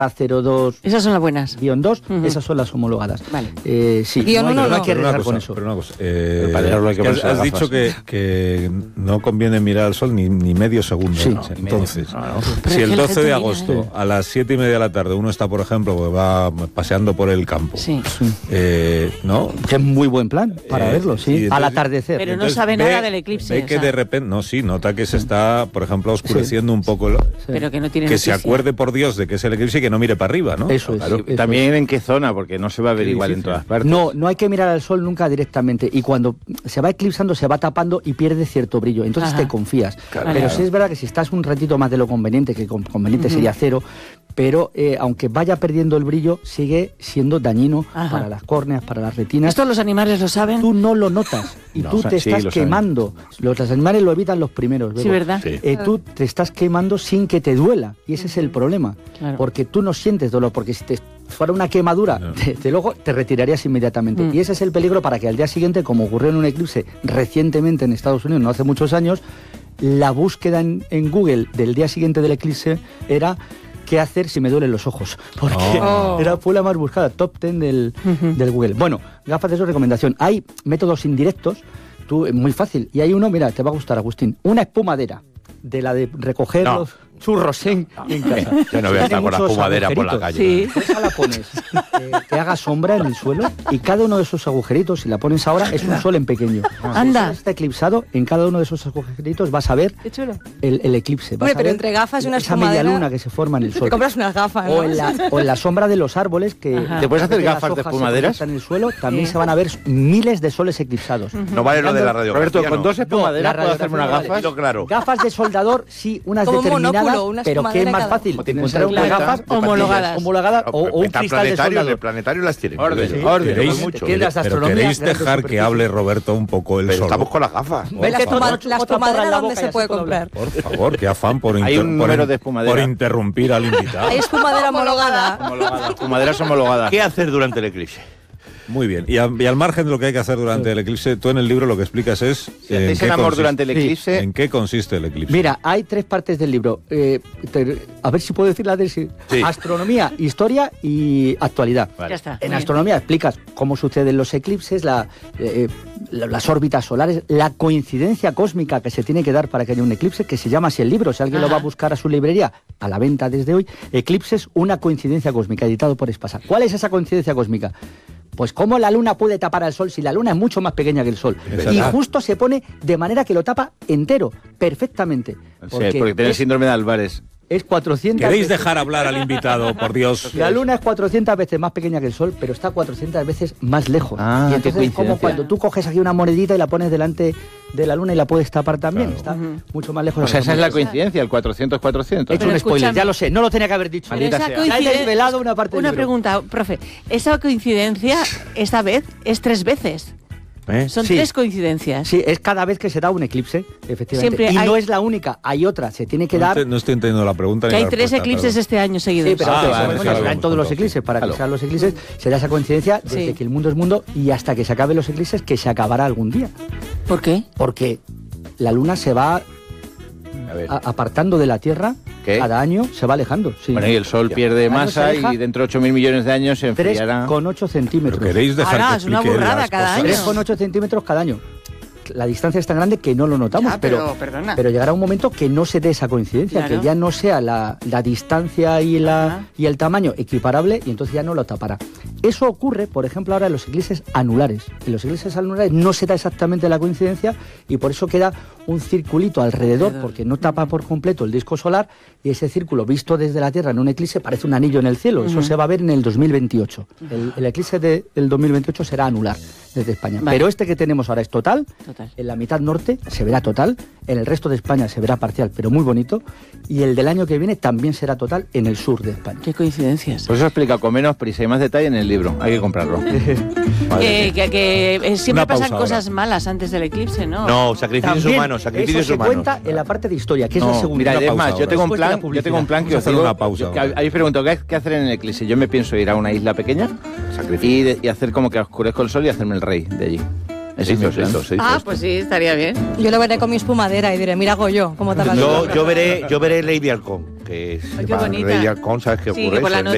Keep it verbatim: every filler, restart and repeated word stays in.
A cero dos. Esas son las buenas. Guión dos, Uh-huh. esas son las homologadas. Vale. Eh, sí, Guión no hay, uno, no no. hay que Pero una arriesgar con cosa, eso. pero una cosa, eh, Para leerlo hay que que has, ponerse has las dicho que, que no conviene mirar al sol ni, ni medio segundo. Sí. ¿no? No, Entonces, No, no. Pero si es que el la doce gente de mira, agosto ¿eh? a las siete y media de la tarde uno está, por ejemplo, que va paseando por el campo, Sí. eh, ¿no? Que es muy buen plan para Eh, verlo, sí. y entonces- Al atardecer. Pero no Entonces, sabe ve- nada del eclipse, Ve o que sea. de repente, no, sí, nota que se está, por ejemplo, oscureciendo un poco. el- Pero que no tiene que se noticia. acuerde, por Dios, de que es el eclipse y que no mire para arriba, ¿no? Eso es. Claro, sí, eso también en qué zona, porque no se va a ver Qué igual en difícil. todas partes. No, no hay que mirar al sol nunca directamente. Y cuando se va eclipsando, se va tapando y pierde cierto brillo. Entonces Ajá. te confías. Claro, pero claro. sí es verdad que si estás un ratito más de lo conveniente, que con- conveniente sería cero, pero eh, aunque vaya perdiendo el brillo, sigue siendo dañino Ajá. para las córneas, para las retinas. ¿Esto los animales lo saben? Tú no lo notas y No, tú o sea, te sí, estás lo saben. quemando. Los, los animales lo evitan los primeros. Sí, Bego. ¿verdad? Sí. Eh, tú te estás quemando sin que te duela y ese es el problema, Claro. porque tú no sientes dolor, porque si te fuera una quemadura No. de, de ojo te retirarías inmediatamente Mm. y ese es el peligro para que al día siguiente, como ocurrió en un eclipse recientemente en Estados Unidos, no hace muchos años, la búsqueda en, en Google del día siguiente del eclipse era qué hacer si me duelen los ojos, porque Oh. era, fue la más buscada, top ten del, Ujú. del Google. Bueno, gafas de eso, recomendación. Hay métodos indirectos, tú, es muy fácil, y hay uno, mira, te va a gustar, Agustín, una espumadera, de la de recoger No. los churros en, en casa. Yo no voy a estar Tiene con la muchos espumadera por la agujeritos. calle. Sí. Pues esa la pones, eh, que haga sombra en el suelo, y cada uno de esos agujeritos, si la pones ahora, es un sol en pequeño. Anda. Si está eclipsado, en cada uno de esos agujeritos vas a ver Qué chulo. el, el eclipse. Vas Hombre, a pero ver entre gafas y una esa media espumadera, luna que se forma en el sol. Te compras unas gafas, ¿no? O en, la, o en la sombra de los árboles que... Ajá. ¿Te puedes hacer que las gafas de hojas se espumaderas? proyectan en el suelo, también Sí. se van a ver miles de soles eclipsados. No vale lo de la radiografía. Roberto, con no. dos espumaderas No, la puedo hacerme unas radiografía no gafas. Dilo claro. Gafas de soldador, sí, unas Como un determinadas, monóculo, una pero que es espumadera más cada- fácil Como tienen encontrar unas salpeta, gafas de patillas. Homologadas. homologadas o, o un Está cristal de planetario, en el soldador. planetario las tienen. Orden, Pero orden. ¿Queréis, mucho. que las pero astronomías, queréis grandes dejar que superficies. hable Roberto un poco el solo? estamos con las gafas. ¿Ves La que espuma- toma la otra porra espumadera, en la ¿dónde boca y se así puede puedo hablar? comprar? Por favor, qué afán por, Hay inter- un por, número in- de espumadera. por interrumpir al invitado. Hay espumadera homologada. Homologadas, espumaderas homologadas. ¿Qué hacer durante el eclipse? Muy bien. Y, a- y al margen de lo que hay que hacer durante el eclipse, tú en el libro lo que explicas es... Si hacéis el amor durante el Sí. eclipse, ¿En qué consiste el eclipse? Mira, hay tres partes del libro. Eh, te- a ver si puedo decir la de sí. Sí. Astronomía, historia y actualidad. Ya está. En Muy bien. astronomía explicas cómo suceden los eclipses, la, eh, la- las órbitas solares, la coincidencia cósmica que se tiene que dar para que haya un eclipse, que se llama así el libro. Si alguien Ajá. lo va a buscar a su librería, a la venta desde hoy, Eclipses, una coincidencia cósmica, editado por Espasa. ¿Cuál es esa coincidencia cósmica? Pues cómo la luna puede tapar al sol si la luna es mucho más pequeña que el sol. Exacto. Y justo se pone de manera que lo tapa entero, perfectamente. sí, porque tiene el es, síndrome de Álvarez. es cuatrocientas ¿Queréis veces- dejar hablar al invitado, por Dios? La luna es cuatrocientas veces más pequeña que el sol, pero está cuatrocientas veces más lejos. Ah, y qué entonces es como coincidencia. cuando tú coges aquí una monedita y la pones delante de la luna y la puedes tapar también. Claro. Está Ujú. mucho más lejos. O sea, esa es la coincidencia. coincidencia, el cuatrocientos cuatrocientos. He hecho Pero un spoiler, escúchame. ya lo sé, no lo tenía que haber dicho. Pero Maldita esa sea. Ya he coinciden- desvelado una parte del Una libro. pregunta, profe. Esa coincidencia, esta vez, es tres veces. ¿Eh? Son Sí. tres coincidencias. Sí, es cada vez que se da un eclipse, efectivamente. Siempre y hay- no es la única, hay otra, se tiene que No, dar... te- no estoy entendiendo la pregunta. Que ni hay la tres respuesta, eclipses perdón. este año seguidos. Sí, pero Ah, antes, vale, bueno, sí, lo será en habíamos todos los contado, eclipses, para Claro. que sean los eclipses, será esa coincidencia desde Sí. que el mundo es mundo y hasta que se acaben los eclipses, que se acabará algún día. ¿Por qué? Porque la luna se va A ver. a- apartando de la Tierra, ¿Qué? cada año se va alejando. Sí. Bueno, y el Sol pierde Cada año masa se aleja y dentro de ocho mil millones de años se tres enfriará. coma ocho centímetros. Pero queréis dejar Ahora, que es una explique burrada las cada cosas? año. tres coma ocho centímetros cada año. La distancia es tan grande que no lo notamos, Ya, pero, pero, perdona. pero llegará un momento que no se dé esa coincidencia, Claro. que ya no sea la, la distancia y, la, Ajá. y el tamaño equiparable y entonces ya no lo tapará. Eso ocurre, por ejemplo, ahora en los eclipses anulares. En los eclipses anulares no se da exactamente la coincidencia y por eso queda un circulito alrededor, Alrededor. porque no tapa por completo el disco solar y ese círculo visto desde la Tierra en un eclipse parece un anillo en el cielo. Eso Ujú. se va a ver en el dos mil veintiocho. El, el eclipse de- del dos mil veintiocho será anular desde España. Vale. Pero este que tenemos ahora es total. Total. En la mitad norte se verá total, en el resto de España se verá parcial, pero muy bonito, y el del año que viene también será total en el sur de España. Qué coincidencias. Pues eso explica con menos prisa y más detalle en el libro. Hay que comprarlo. Que, que- que, eh, siempre Una pausa pasan cosas ahora. malas antes del eclipse, ¿no? No, sacrificios También, humanos, sacrificios eso se humanos. cuenta en la parte de historia, que es la No, segunda. mira, Una es pausa más, yo ahora. tengo un Después de la plan, yo tengo un plan que Vamos a os hacer digo. una pausa yo- que ahora. Ahí pregunto, ¿qué, ¿qué hacer en el eclipse? Yo me pienso ir a una isla pequeña y, de- y hacer como que oscurezco el sol y hacerme el rey de allí. Ese Se es mi hizo, se plan. hizo, se hizo Ah, esto. pues sí, estaría bien. Yo lo veré con mi espumadera y diré, mira, hago yo, ¿cómo tapas? Yo, yo veré, yo veré Lady Halcón, que es Ay, qué va, bonita. Lady Halcón, ¿sabes qué Sí, ocurre? que por la Es noche